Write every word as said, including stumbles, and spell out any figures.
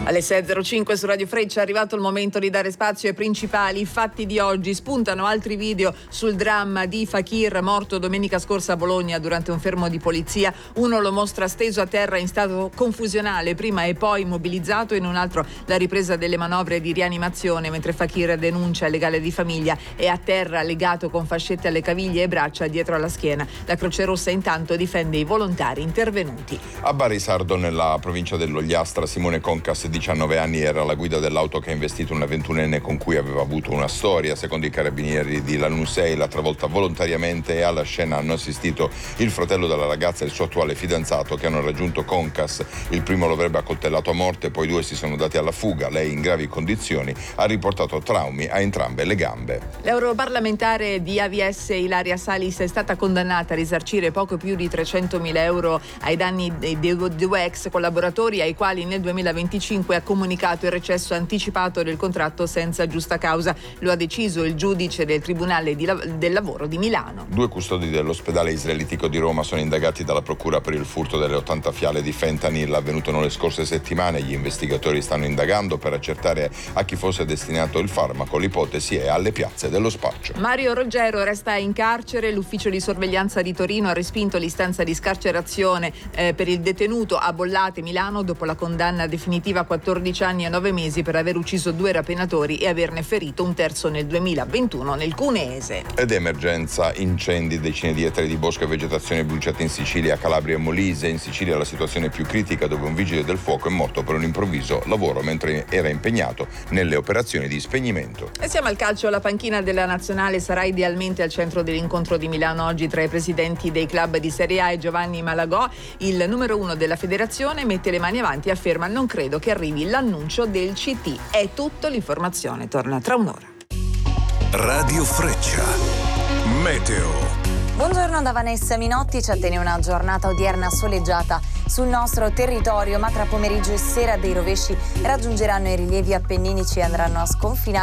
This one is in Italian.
Alle sei e zero cinque su Radio Freccia è arrivato il momento di dare spazio ai principali fatti di oggi. Spuntano altri video sul dramma di Fakir, morto domenica scorsa a Bologna durante un fermo di polizia. Uno lo mostra steso a terra in stato confusionale, prima e poi immobilizzato, in un altro la ripresa delle manovre di rianimazione, mentre Fakir denuncia il legale di famiglia, è a terra legato con fascette alle caviglie e braccia dietro alla schiena. La Croce Rossa intanto difende i volontari intervenuti. A Bari Sardo, nella provincia dell'Ogliastra, Simone Concas, diciannove anni, era alla guida dell'auto che ha investito una ventunenne con cui aveva avuto una storia. Secondo i carabinieri di Lanusei, l'ha travolta volontariamente e alla scena hanno assistito il fratello della ragazza e il suo attuale fidanzato, che hanno raggiunto Concas. Il primo lo avrebbe accoltellato a morte, poi i due si sono dati alla fuga. Lei, in gravi condizioni, ha riportato traumi a entrambe le gambe. L'europarlamentare di A V S Ilaria Salis è stata condannata a risarcire poco più di trecentomila euro ai danni dei due ex collaboratori, ai quali nel duemilaventicinque ha comunicato il recesso anticipato del contratto senza giusta causa. Lo ha deciso il giudice del Tribunale di la- del Lavoro di Milano. Due custodi dell'ospedale israelitico di Roma sono indagati dalla procura per il furto delle ottanta fiale di fentanyl avvenuto nelle scorse settimane. Gli investigatori stanno indagando per accertare a chi fosse destinato il farmaco. L'ipotesi è alle piazze dello spaccio. Mario Roggero resta in carcere. L'ufficio di sorveglianza di Torino ha respinto l'istanza di scarcerazione eh, per il detenuto a Bollate, Milano, dopo la condanna definitiva a quattordici anni e nove mesi per aver ucciso due rapinatori e averne ferito un terzo nel duemilaventuno nel Cuneese. Ed emergenza incendi, decine di ettari di bosco e vegetazione bruciati in Sicilia, Calabria e Molise. In Sicilia la situazione è più critica, dove un vigile del fuoco è morto per un improvviso lavoro mentre era impegnato nelle operazioni di spegnimento. E siamo al calcio. La panchina della nazionale sarà idealmente al centro dell'incontro di Milano oggi tra i presidenti dei club di Serie A e Giovanni Malagò. Il numero uno della federazione mette le mani avanti e afferma: non credo che arrivi l'annuncio del C T. È tutto, l'informazione torna tra un'ora. Radio Freccia. Meteo. Buongiorno da Vanessa Minotti. Ci attende una giornata odierna soleggiata sul nostro territorio, ma tra pomeriggio e sera dei rovesci raggiungeranno i rilievi appenninici e andranno a sconfinare